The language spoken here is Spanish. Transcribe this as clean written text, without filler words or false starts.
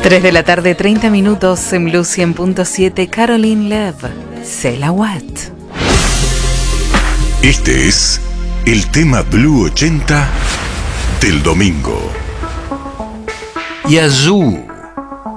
3 de la tarde, 30 minutos en Blue 100.7. Caroline Lev, C'est la What. Este es el tema Blue 80 del domingo. Yazoo.